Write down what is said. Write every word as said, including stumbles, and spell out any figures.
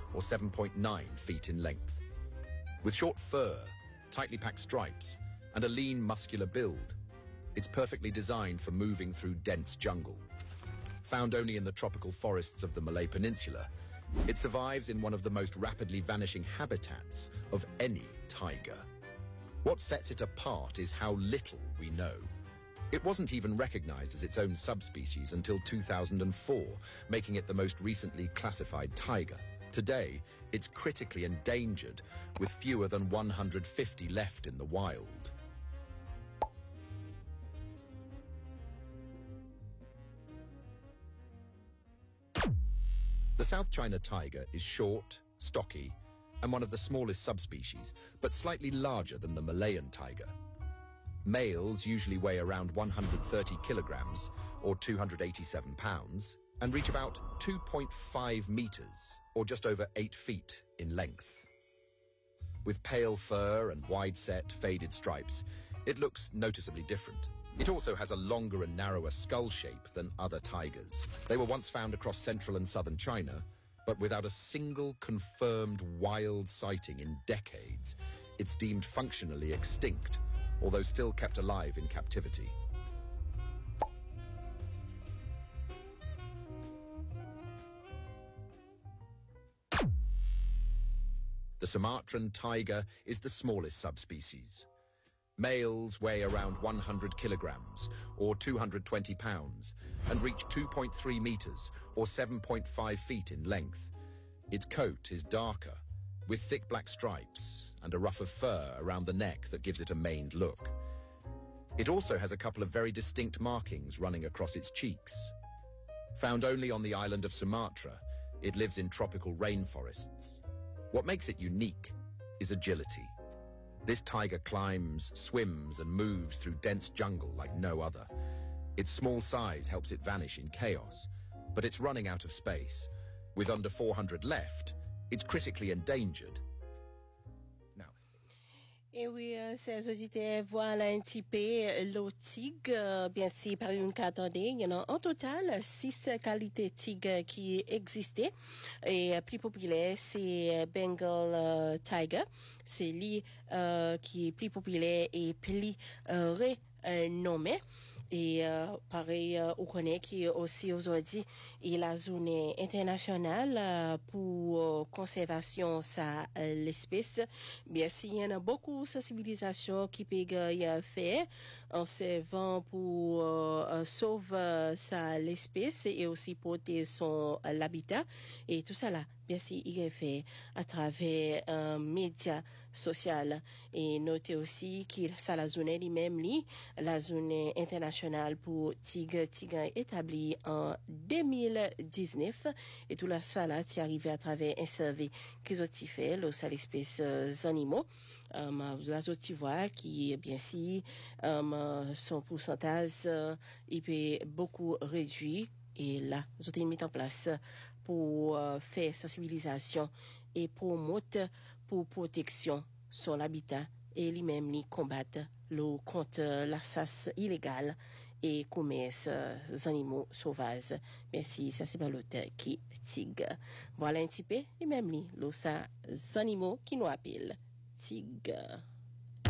or seven point nine feet in length. With short fur, tightly packed stripes, and a lean muscular build, it's perfectly designed for moving through dense jungle. Found only in the tropical forests of the Malay Peninsula, it survives in one of the most rapidly vanishing habitats of any tiger. What sets it apart is how little we know. It wasn't even recognized as its own subspecies until two thousand four, making it the most recently classified tiger. Today, it's critically endangered, with fewer than one hundred fifty left in the wild. The South China tiger is short, stocky, and one of the smallest subspecies, but slightly larger than the Malayan tiger. Males usually weigh around one hundred thirty kilograms, or two hundred eighty-seven pounds, and reach about two point five meters, or just over eight feet in length. With pale fur and wide-set, faded stripes, it looks noticeably different. It also has a longer and narrower skull shape than other tigers. They were once found across central and southern China, but without a single confirmed wild sighting in decades, it's deemed functionally extinct, although still kept alive in captivity. The Sumatran tiger is the smallest subspecies. Males weigh around one hundred kilograms, or two hundred twenty pounds, and reach two point three meters, or seven point five feet in length. Its coat is darker, with thick black stripes and a ruff of fur around the neck that gives it a maned look. It also has a couple of very distinct markings running across its cheeks. Found only on the island of Sumatra, it lives in tropical rainforests. What makes it unique is agility. This tiger climbs, swims, and moves through dense jungle like no other. Its small size helps it vanish in chaos, but it's running out of space. With under four hundred left, it's critically endangered. Now, Et oui, ces auditeurs, voilà un petit peu le tigre, bien sûr, par une carte il y en a en total six qualités tigre qui existaient. Et plus populaire, c'est Bengal uh, Tiger. C'est lui uh, qui est plus populaire et plus uh, renommé. Et euh, pareil, euh, on connaît qui aussi aujourd'hui est la zone internationale euh, pour euh, conservation ça euh, l'espèce. Bien sûr, il y en a beaucoup de sensibilisation qui peut y faire en servant pour euh, sauver ça l'espèce et aussi protéger son euh, l'habitat et tout ça là. Bien sûr, il est fait à travers un média social et notez aussi qu'il ça la zone lui-même li la zone internationale pour tigre tigre établie en deux mille dix-neuf et tout la ça là est arrivé à travers un survey qu'ils ont fait le ça l'espèce euh, animaux um, la autres voix qui bien sûr um, son pourcentage euh, il peut beaucoup réduit. Et là, ils ont mis en place pour euh, faire sensibilisation et promouvoir pour protection son habitat et lui-même ni combattre le contre la chasse illégale et commerce des animaux sauvages. Merci, ça c'est pas l'auteur qui tigre. Voilà un petit peu, et même ni, l'autre animaux qui nous appellent tigre.